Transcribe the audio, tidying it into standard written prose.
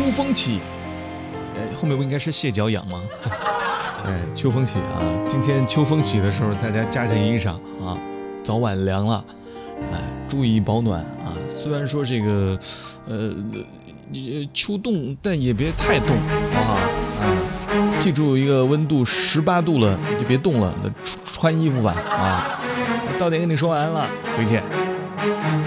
风起，后面不应该是蟹脚痒吗？秋风起啊！今天秋风起的时候，大家加件衣裳啊，早晚凉了，注意保暖啊。虽然说这个，秋冻，但也别太冻，好不好？记住一个温度18度了，就别冻了，穿衣服吧啊。到点跟你说完了，回见。